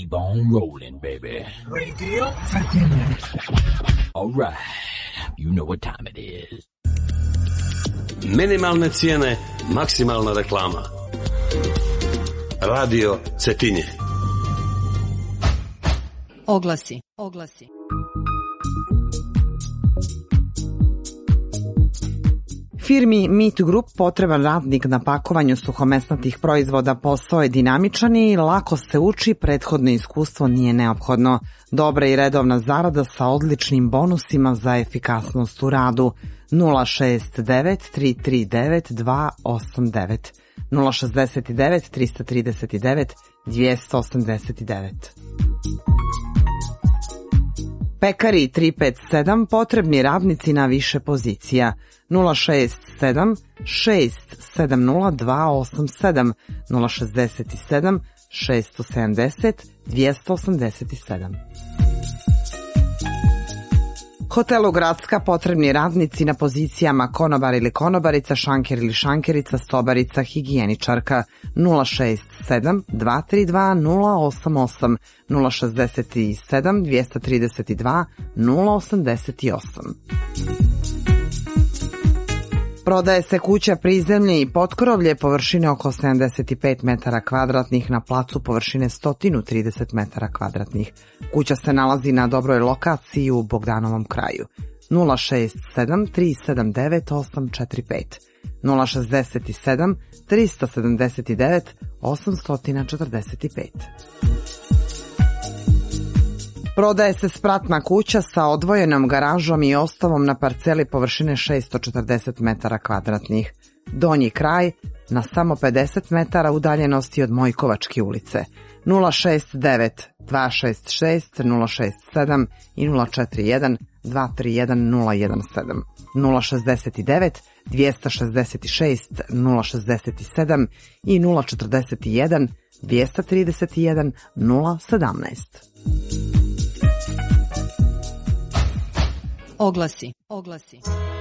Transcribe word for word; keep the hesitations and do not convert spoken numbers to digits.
keep on rolling, baby. Radio Virginia. All right, you know what time it is. Minimalne cijene, maksimalna reklama. Radio Cetinje. Oglasi, oglasi. Firmi Meat Group potreban radnik na pakovanju suhomesnatih proizvoda. Posao je dinamičan i lako se uči, prethodno iskustvo nije neophodno. Dobra i redovna zarada sa odličnim bonusima za efikasnost u radu. nula šest devet tri tri devet dva osam devet nula šest devet tri tri devet dva osam devet. Pekari tri pet sedam, potrebni radnici na više pozicija. nula šest sedam šest sedam nula dva osam sedam nula šest sedam šest sedam zero dva osam sedam. Hotelu Gradska, potrebni radnici na pozicijama konobar ili konobarica, šanker ili šankerica, sobarica, higijeničarka. nula šest sedam dva tri dva nula osam osam nula šest sedam dva tri dva nula osam osam. Prodaje se kuća prizemlje i potkrovlje površine oko sedamdeset pet metara kvadratnih na placu površine sto trideset metara kvadratnih. Kuća se nalazi na dobroj lokaciji u Bogdanovom kraju. nula šest sedam tri sedam devet osam četiri pet nula šest sedam tri sedam devet osam četiri pet. Prodaje se spratna kuća sa odvojenom garažom i ostavom na parceli površine šesto četrdeset metara kvadratnih. Donji kraj na samo pedeset metara udaljenosti od Mojkovačke ulice. nula šest devet dva šest šest nula šest sedam i nula četiri jedan dva tri jedan nula jedan sedam nula šest devet dva šest šest nula šest sedam i nula četrdeset jedan dva trideset jedan nula sedamnaest. Oglasi, oglasi.